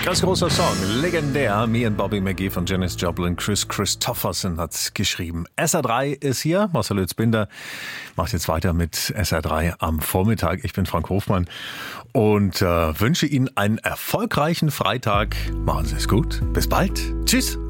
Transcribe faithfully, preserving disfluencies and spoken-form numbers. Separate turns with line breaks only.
Ganz großer Song, legendär. Me and Bobby McGee von Janis Joplin. Chris Christopherson hat's geschrieben. S R drei ist hier. Marcel Lützbinder macht jetzt weiter mit S R drei am Vormittag. Ich bin Frank Hofmann und äh, wünsche Ihnen einen erfolgreichen Freitag. Machen Sie es gut. Bis bald. Tschüss.